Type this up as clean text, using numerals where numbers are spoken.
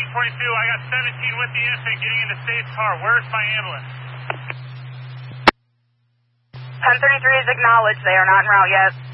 I got 17 with the infant getting into State's car. Where's my ambulance? 1033 is acknowledged. They are not en route yet.